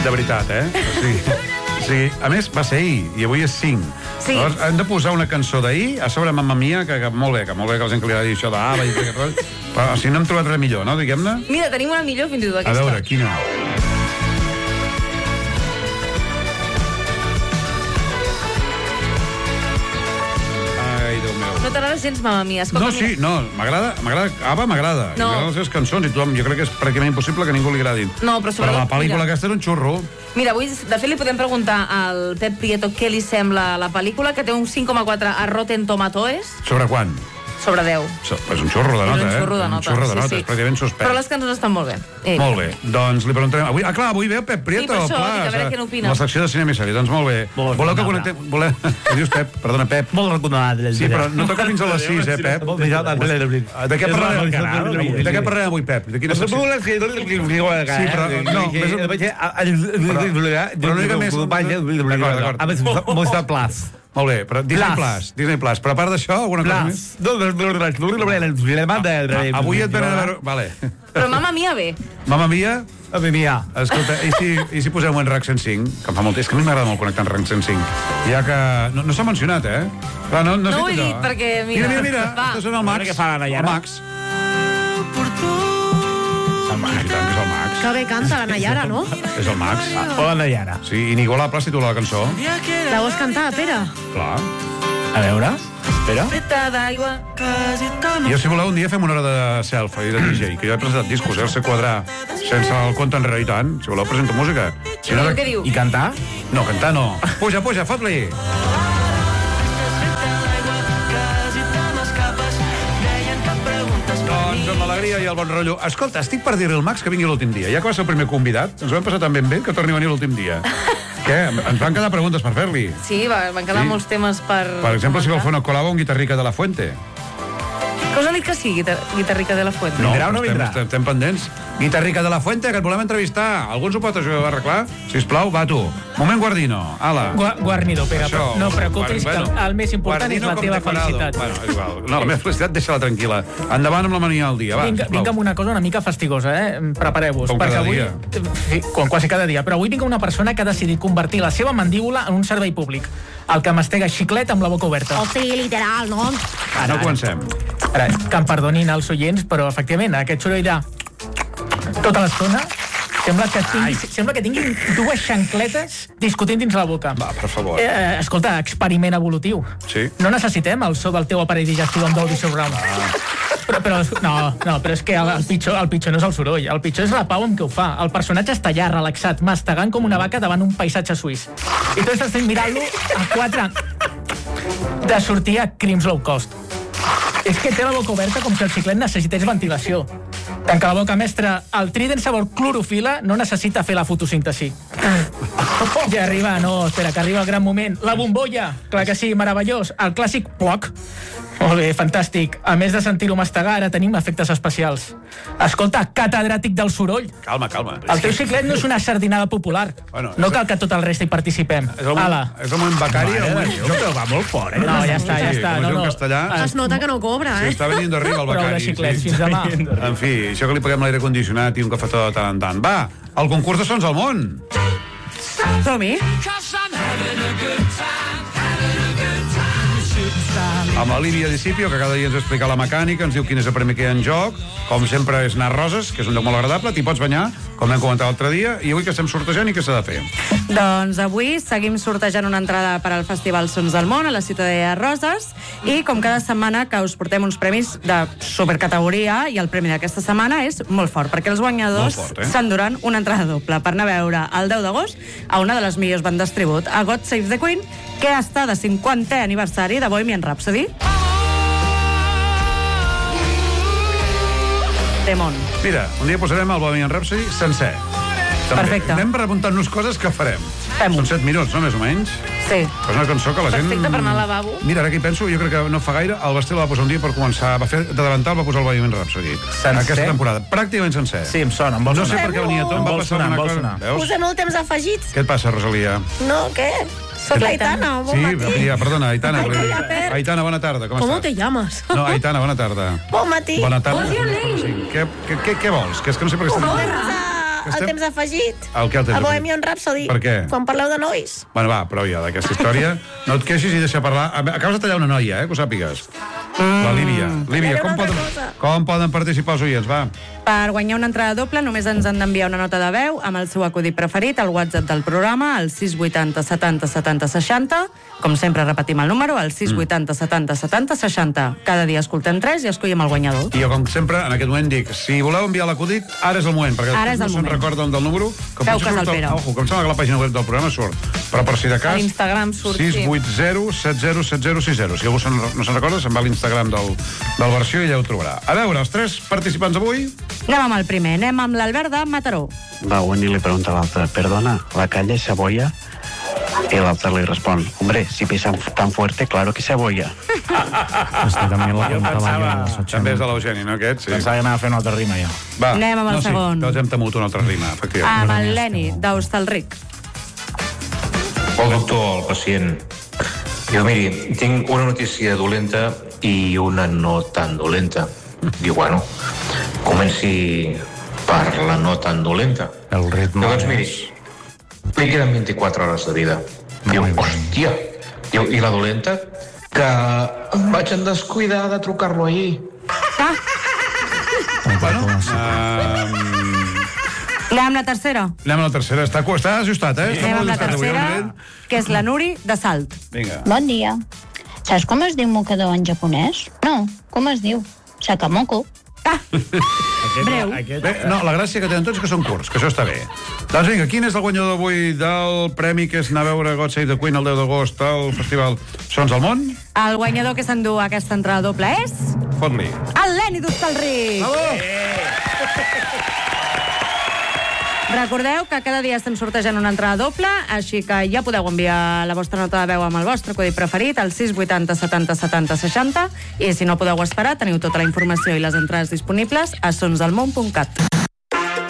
De veritat, Sí, a més, va ser ahir, i avui és 5. Sí. Llavors, hem de posar una cançó d'ahir a sobre Mamma Mia, que molt bé que la gent que li agradi això d'Ava i aquest rotllo, però si no hem trobat res millor, no, diguem-ne? Mira, tenim una millor fins i tot, aquesta. A veure, quina? Ai, Déu meu. No t'agrada gens Mamma Mia. Escolta, No, sí, no, m'agrada, Ava m'agrada. No. M'agraden les seves cançons i tothom, jo crec que és pràcticament impossible que a ningú li agradin. No, però sobretot... la pel·lícula mira. aquesta és un xurro. Mira, avui, de fet, li podem preguntar al Pep Prieto què li sembla la pel·lícula, que té un 5,4 a Rotten Tomatoes, Sobre quan? sobre 10. És un xurro de nota, És un xurro de nota, Un xurro de nota, sí. és pràcticament suspens. Però les cançons estan molt bé. Molt bé, doncs li preguntarem... Avui ve el Pep Prieto. Sí, per això, clar, dic, a veure què n'opina. La secció de cinema i sèrie, doncs molt bé. Voleu que connectem... Què dius, Pep? Perdona, Pep. Molt recomanat. Sí, però no toca fins a les 6, Pep? De què parlarem avui, Pep? De quina secció? Sí, però... No, però una mica més... D'acord. Molt bé, però Disney Plus. Però a part d'això, alguna cosa més? Avui et venen a veure... Vale. Però Mamma Mia bé. Mamma Mia? Escolta, i si posem en RAC 105? Que em fa molt... És que a mi m'agrada molt connectar en RAC 105. Ja que... No s'ha mencionat, eh? Clar, no ho he dit, perquè... Mira. Va. Això és el Max. Què fa la Nayara? El Max. El Max, i tant que és el Max. Que bé canta la Nayara, no? És el Max. Hola, Nayara. Sí, inigualable es titula la cançó. La vols cantar, Pere? Clar. A veure, espera. Feta d'aigua. Jo, si voleu, un dia fem una hora de self i de DJ, que jo he presentat discos, el quadrar, sense el compte enrere i tant. Si voleu, presento música. Si no, Què diu? I cantar? No, cantar no. Puja, fot-li. Doncs amb l'alegria i el bon rotllo. Escolta, estic per dir-li al Max que vingui l'últim dia. Ja que va ser el primer convidat, ens ho hem passat tan ben bé que torni a venir l'últim dia. Què? Ens van quedar preguntes per fer-li. Sí, van quedar molts temes per... Per exemple, si vol fer una col·labo amb Guitarrica de la Fuente. Que us ha dit que sí, Guitarrica de la Fuente? No, Vindrà o no vindrà? Estem pendents. Guitarrica de la Fuente, que et volem entrevistar. Algú ens ho pot arreglar? Sisplau, va tu. Moment Guardino. Ala. Guarnido, Pere, Això, no preocupis, que el més important és la teva felicitat. Bueno, és igual. No, la meva felicitat, deixa-la tranquil·la. Endavant amb la mania del dia, va. Vinc amb una cosa una mica fastigosa, Prepareu-vos. Com cada dia. Sí, com quasi cada dia. Però avui vinc una persona que ha decidit convertir la seva mandíbula en un servei públic. El que mastega xiclet amb la boca oberta. O sigui, literal, no? No comencem. Ara, que em perdonin els oients, però efectivament, aquest soroll de... tota l'estona sembla que tinguin dues xancletes discutint dins la boca. Va, per favor. Escolta, experiment evolutiu. Sí. No necessitem el so del teu aparell digestiu amb Dolby Surround. Però és que el pitjor no és el soroll, el pitjor és la pau amb què ho fa. El personatge està allà, relaxat, mastegant com una vaca davant un paisatge suís. I tu estàs mirant-lo a 4 de sortir a crims low cost. És que té la boca oberta com si el xiclet necessités ventilació. Tanca la boca, mestre. El Trident sabor clorofila no necessita fer la fotosíntesi. I arriba, espera, que arriba el gran moment. La bombolla, clar que sí, meravellós. El clàssic ploc. Molt bé, fantàstic. A més de sentir-ho mastegar, ara tenim efectes especials. Escolta, catedràtic del soroll. Calma. El teu xiclet no és una sardinada popular. Bueno, no cal que tot el resta hi participem. És el moment becari. Però va molt fort, No, ja està. Com es castellà. Es nota que no cobra, Sí, està venint d'arriba el Prou de becari. xiclets, fins demà. En fi, això que li paguem l'aire condicionat i un cafetó de tant en tant. Va, el concurs de Sons al Món. Som-hi. Amb la Lídia Discipio, que cada dia ens explica la mecànica, ens diu quin és el premi que hi ha en joc. Com sempre és anar a Roses, que és un lloc molt agradable. T'hi pots banyar, com vam comentar l'altre dia. I avui que estem sortejant i què s'ha de fer? Doncs avui seguim sortejant una entrada per al Festival Sons del Món a la Ciutadella de Roses i com cada setmana que us portem uns premis de supercategoria i el premi d'aquesta setmana és molt fort perquè els guanyadors s'enduran una entrada doble per anar a veure el 10 d'agost a una de les millors bandes tribut, a God Save the Queen, que està de 50è aniversari de Bohemian Rhapsody. Demon. Mira, un dia posarem el Bohemian Rhapsody sencer. Perfecte. Anem preguntant-nos coses que farem. Fem-ho. Són 7 minuts, no? Més o menys. Sí. És una cançó que la gent... Perfecte per anar al lavabo. Mira, ara que hi penso, jo crec que no fa gaire, el Basté la va posar un dia per començar, va fer de davantal, va posar el Bohemian Rhapsody. Sencer? Aquesta temporada, pràcticament sencer. Sí, em sona, em vol No sonar. sé per què venia tot, em va passar una cosa. Veus? Posem el temps afegits. Què et passa, Rosalia? No, què? Soc l'Aitana, bon Sí, matí. perdona, Aitana. Ai, ja, Per. Aitana, bona tarda, com ¿Cómo estàs? te llamas? No, Aitana, bona tarda. Bon matí. Bona tarda. Sí. Què vols? Que és que no sé per què estem... estem- el temps afegit. El què, el temps A afegit? Bohemian Rhapsody. Per què? Quan parleu de nois. Bueno, va, prou ja d'aquesta història. No et queixis i deixa parlar. Acabes de tallar una noia, que ho sàpigues. La Líbia. Líbia, Era com una altra poden, cosa. com poden participar els oients? Va. Per guanyar una entrada doble només ens han d'enviar una nota de veu amb el seu acudit preferit al WhatsApp del programa, al 680 70 70 60. Com sempre repetim el número, al 680 70 70 60. Cada dia escoltem 3 i escollim el guanyador. I jo, com sempre, en aquest moment dic, si voleu enviar l'acudit, ara és el moment, perquè Ara és després el no se'n moment. recorden del número. Feu potser cas al surt Pere. Ojo, que em sembla que la pàgina web del programa surt. Però per si de cas... A l'Instagram surt, sí. 680 70 70 60. Si algú no se'n recorda, se'n va a l'Instagram del Versió i ja ho trobarà. A veure, els 3 participants avui... Anem amb el primer, anem amb l'Albert de Mataró. Va un y le pregunta a la otra, perdona, ¿la calle es Saboya? Y la otra le responde, hombre, si pisan tan fuerte, claro que Saboya. Este també la pensava- També és de l'Eugeni, no, aquest? Sí. Pensava que anava a fer una altra rima, ja. Va, Anem amb el segon. Sí, tots hem temut una altra rima, efectivament. Amb el Leni, d'Hostalric. El doctor, el pacient. Diu, miri, tinc una notícia dolenta i una no tan dolenta. Diu, bueno, comenci per la no tan dolenta. El ritme Diu, doncs miri, li queden 24 hores de vida. Diu, hòstia. Diu, i la dolenta? Que em vaig en descuidar de trucar-lo ahir. Anem amb la tercera. Anem a la tercera. Està ajustat, eh? Està Anem molt amb la ajustat avui, tercera, Abril. que és la Nuri de Salt. Vinga. Bon dia. Saps com es diu mocador en japonès? No, com es diu? Sakamoko. Breu. Bé, no, la gràcia que tenen tots és que són curts, que això està bé. Doncs vinga, quin és el guanyador d'avui del premi que és anar a veure God Save the Queen el 10 d'agost al Festival Sons del Món? El guanyador que s'endú aquesta entrada doble és... Fot-li. El Leni d'Hostalric. Recordeu que cada dia estem sortejant una entrada doble, així que ja podeu enviar la vostra nota de veu amb el vostre codi preferit al 680 70 70 60 i si no podeu esperar teniu tota la informació i les entrades disponibles a sonsdelmón.cat.